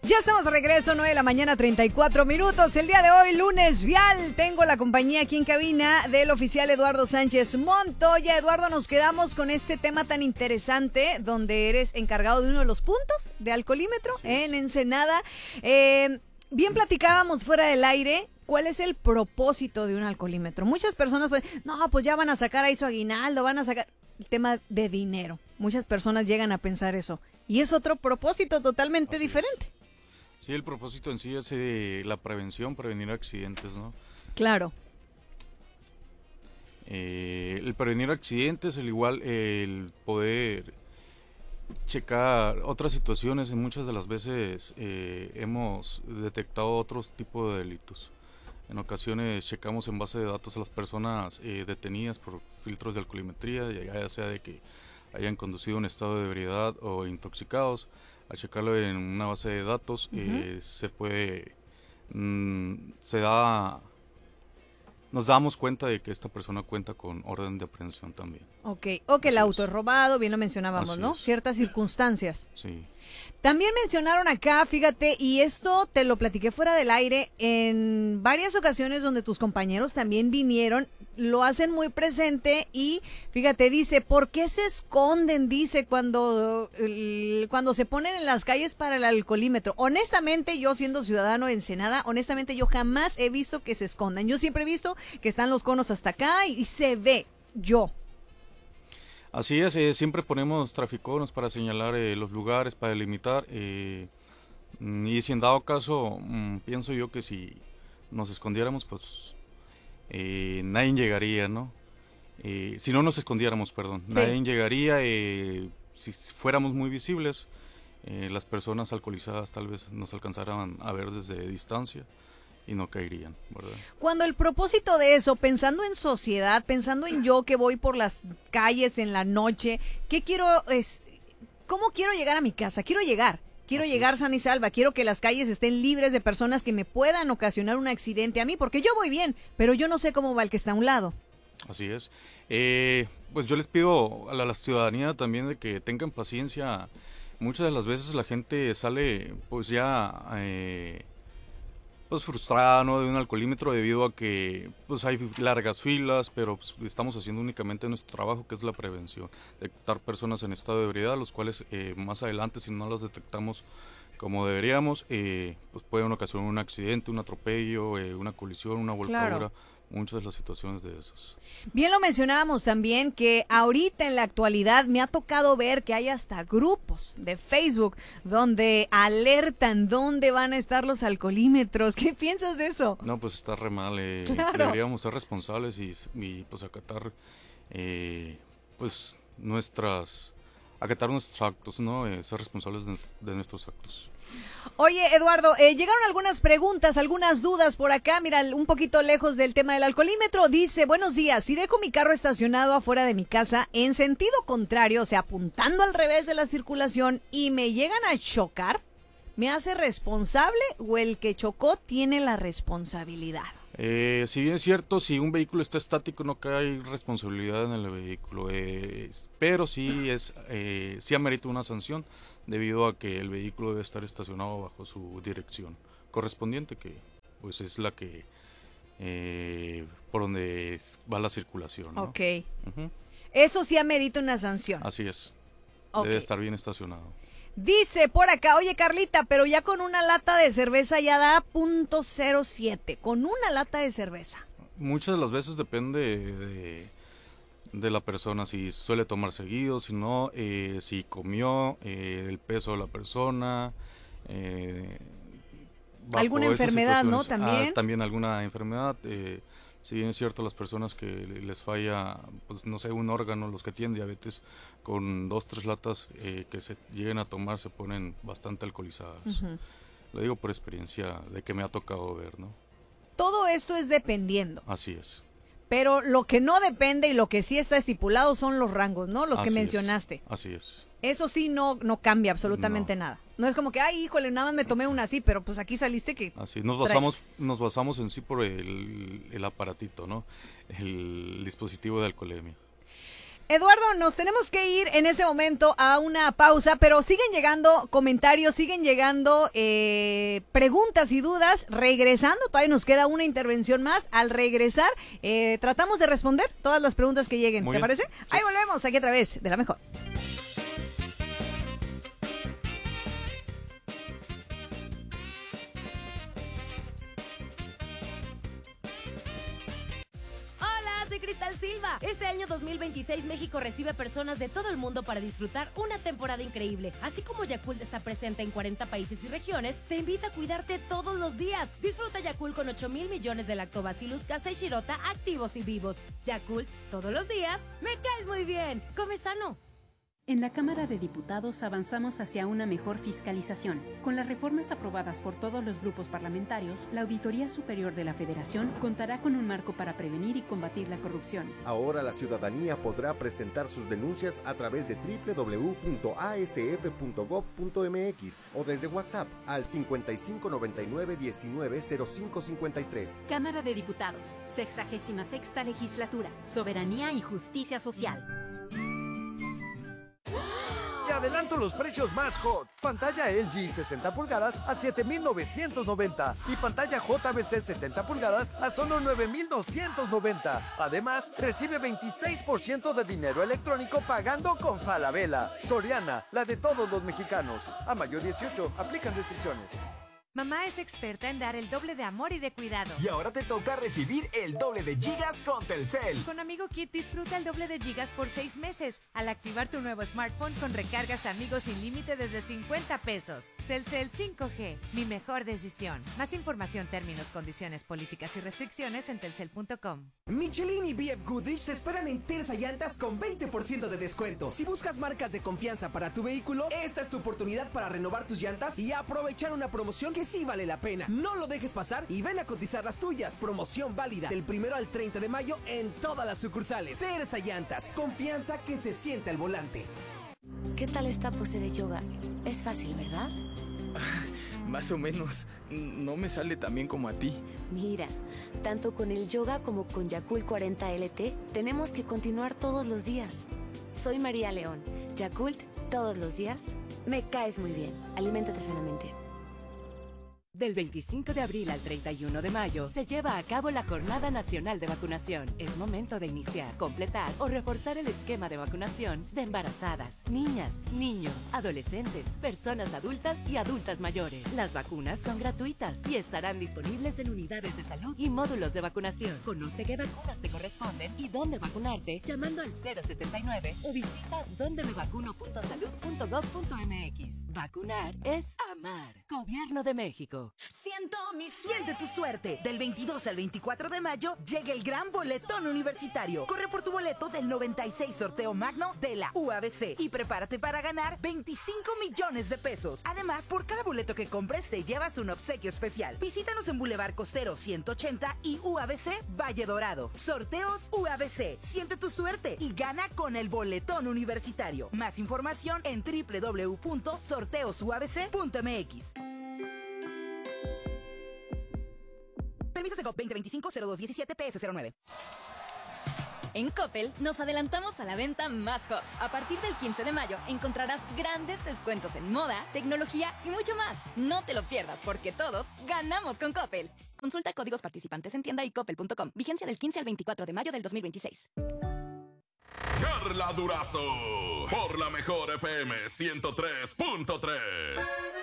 Ya estamos de regreso, 9 de la mañana, 34 minutos. El día de hoy, lunes vial, tengo la compañía aquí en cabina del oficial Eduardo Sánchez Montoya. Eduardo, nos quedamos con este tema tan interesante, donde eres encargado de uno de los puntos de alcoholímetro en Ensenada. Bien platicábamos fuera del aire. ¿Cuál es el propósito de un alcoholímetro? Muchas personas pues, no, pues ya van a sacar ahí su aguinaldo, van a sacar el tema de dinero. Muchas personas llegan a pensar eso. Y es otro propósito totalmente diferente. Sí, el propósito en sí es la prevención, prevenir accidentes, ¿no? Claro. El prevenir accidentes, el igual el poder checar otras situaciones. En muchas de las veces hemos detectado otros tipos de delitos. En ocasiones checamos en base de datos a las personas detenidas por filtros de alcoholimetría, ya sea de que hayan conducido en estado de ebriedad o intoxicados. Al checarlo en una base de datos, se puede, nos damos cuenta de que esta persona cuenta con orden de aprehensión también. Ok, o que el auto es robado, bien lo mencionábamos, Así ¿no? es. Ciertas circunstancias. Sí. También mencionaron acá, fíjate, y esto te lo platiqué fuera del aire, en varias ocasiones donde tus compañeros también vinieron, lo hacen muy presente y fíjate, dice, ¿por qué se esconden? Dice, cuando se ponen en las calles para el alcoholímetro. Honestamente, yo siendo ciudadano de Ensenada, honestamente yo jamás he visto que se escondan. Yo siempre he visto que están los conos hasta acá y se ve, yo. Así es, siempre ponemos traficones para señalar los lugares, para delimitar, y si en dado caso, pienso yo que si nos escondiéramos, pues nadie llegaría, ¿no? Si no nos escondiéramos, perdón, Sí. Nadie llegaría, si fuéramos muy visibles, las personas alcoholizadas tal vez nos alcanzaran a ver desde distancia y no caerían, ¿verdad? Cuando el propósito de eso, pensando en sociedad, pensando en yo que voy por las calles en la noche, ¿cómo quiero llegar a mi casa? Quiero llegar sana y salva, quiero que las calles estén libres de personas que me puedan ocasionar un accidente a mí, porque yo voy bien, pero yo no sé cómo va el que está a un lado. Así es. Pues yo les pido a la ciudadanía también de que tengan paciencia. Muchas de las veces la gente sale pues ya pues frustrada, ¿no?, de un alcoholímetro debido a que pues hay largas filas, pero pues, estamos haciendo únicamente nuestro trabajo, que es la prevención, detectar personas en estado de ebriedad, los cuales más adelante, si no las detectamos como deberíamos, pues pueden ocasionar un accidente, un atropello, una colisión, una volcadura. Claro. Muchas de las situaciones de esas. Bien lo mencionábamos también que ahorita en la actualidad me ha tocado ver que hay hasta grupos de Facebook donde alertan dónde van a estar los alcoholímetros. ¿Qué piensas de eso? No, pues está re mal. Claro. Deberíamos ser responsables y pues acatar pues acatar nuestros actos, ¿no? Ser responsables de nuestros actos. Oye, Eduardo, llegaron algunas preguntas, algunas dudas por acá. Mira, un poquito lejos del tema del alcoholímetro. Dice, buenos días, si dejo mi carro estacionado afuera de mi casa en sentido contrario, o sea, apuntando al revés de la circulación y me llegan a chocar, ¿me hace responsable o el que chocó tiene la responsabilidad? Si bien es cierto, si un vehículo está estático no cae responsabilidad en el vehículo, pero sí amerita una sanción debido a que el vehículo debe estar estacionado bajo su dirección correspondiente, que pues es la que por donde va la circulación, ¿no? Ok. Eso sí amerita una sanción. Así es. Ok. Debe estar bien estacionado. Dice por acá, oye Carlita, pero ya con una lata de cerveza ya da .07, con una lata de cerveza. Muchas de las veces depende de la persona, si suele tomar seguido, si no, si comió, el peso de la persona, alguna enfermedad, ¿no? También. También alguna enfermedad. Si bien es cierto, las personas que les falla, pues no sé, un órgano, los que tienen diabetes, con 2-3 latas que se lleguen a tomar se ponen bastante alcoholizadas. Lo digo por experiencia de que me ha tocado ver, ¿no? Todo esto es dependiendo. Así es. Pero lo que no depende y lo que sí está estipulado son los rangos, ¿no? Los que mencionaste. Así es. Eso sí no cambia absolutamente nada. No es como que, ay, híjole, nada más me tomé una así, pero pues aquí saliste que... Así, nos basamos en sí por el aparatito, ¿no? El dispositivo de alcoholemia. Eduardo, nos tenemos que ir en ese momento a una pausa, pero siguen llegando comentarios, siguen llegando preguntas y dudas. Regresando, todavía nos queda una intervención más. Al regresar, tratamos de responder todas las preguntas que lleguen. ¿Te parece? Sí. Ahí volvemos, aquí a través de La Mejor. Cristal Silva. Este año 2026 México recibe personas de todo el mundo para disfrutar una temporada increíble. Así como Yakult está presente en 40 países y regiones, te invita a cuidarte todos los días. Disfruta Yakult con 8,000 millones de Lactobacillus casei shirota activos y vivos. Yakult, todos los días, me caes muy bien. Come sano. En la Cámara de Diputados avanzamos hacia una mejor fiscalización. Con las reformas aprobadas por todos los grupos parlamentarios, la Auditoría Superior de la Federación contará con un marco para prevenir y combatir la corrupción. Ahora la ciudadanía podrá presentar sus denuncias a través de www.asf.gov.mx o desde WhatsApp al 5599-190553. Cámara de Diputados, 66ª Legislatura, Soberanía y Justicia Social. Te adelanto los precios más hot. Pantalla LG 60 pulgadas a 7,990 y pantalla JBC 70 pulgadas a solo 9,290. Además, recibe 26% de dinero electrónico pagando con Falabella. Soriana, la de todos los mexicanos. A mayo 18, aplican restricciones. Mamá es experta en dar el doble de amor y de cuidado. Y ahora te toca recibir el doble de gigas con Telcel. Con Amigo Kit disfruta el doble de gigas por 6 meses al activar tu nuevo smartphone con recargas Amigos sin límite desde 50 pesos. Telcel 5G, mi mejor decisión. Más información, términos, condiciones, políticas y restricciones en telcel.com. Michelin y BF Goodrich te esperan en Terza Llantas con 20% de descuento. Si buscas marcas de confianza para tu vehículo, esta es tu oportunidad para renovar tus llantas y aprovechar una promoción que sí vale la pena. No lo dejes pasar y ven a cotizar las tuyas. Promoción válida del 1 al 30 de mayo en todas las sucursales. Terza Llantas, confianza que se siente al volante. ¿Qué tal esta pose de yoga? Es fácil, ¿verdad? Más o menos. No me sale tan bien como a ti. Mira, tanto con el yoga como con Yakult 40 LT, tenemos que continuar todos los días. Soy María León. Yakult, todos los días. Me caes muy bien. Aliméntate sanamente. Del 25 de abril al 31 de mayo se lleva a cabo la Jornada Nacional de Vacunación. Es momento de iniciar, completar o reforzar el esquema de vacunación de embarazadas, niñas, niños, adolescentes, personas adultas y adultas mayores. Las vacunas son gratuitas y estarán disponibles en unidades de salud y módulos de vacunación. Conoce qué vacunas te corresponden y dónde vacunarte llamando al 079 o visita dondemevacuno.salud.gov.mx. Vacunar es amar. Gobierno de México. Siente tu suerte. Del 22 al 24 de mayo llega el gran boletón universitario. Corre por tu boleto del 96 sorteo magno de la UABC y prepárate para ganar 25 millones de pesos. Además, por cada boleto que compres te llevas un obsequio especial. Visítanos en Boulevard Costero 180 y UABC Valle Dorado. Sorteos UABC. Siente tu suerte y gana con el boletón universitario. Más información en www.sorteosuabc.mx. Permiso Segov 2025-0217 PS09. En Coppel nos adelantamos a la venta más hot. A partir del 15 de mayo encontrarás grandes descuentos en moda, tecnología y mucho más. No te lo pierdas porque todos ganamos con Coppel. Consulta códigos participantes en tienda y coppel.com. Vigencia del 15 al 24 de mayo del 2026. Carla Durazo por La Mejor FM 103.3.